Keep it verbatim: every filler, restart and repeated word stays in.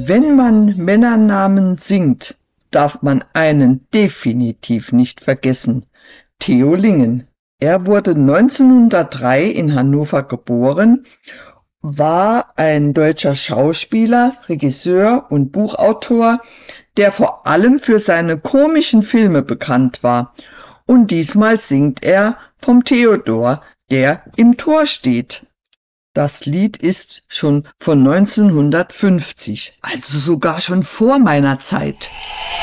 Wenn man Männernamen singt, darf man einen definitiv nicht vergessen: Theo Lingen. Er wurde neunzehnhundertdrei in Hannover geboren, war ein deutscher Schauspieler, Regisseur und Buchautor, der vor allem für seine komischen Filme bekannt war. Und diesmal singt er vom Theodor, der im Tor steht. Das Lied ist schon von neunzehnhundertfünfzig, also sogar schon vor meiner Zeit.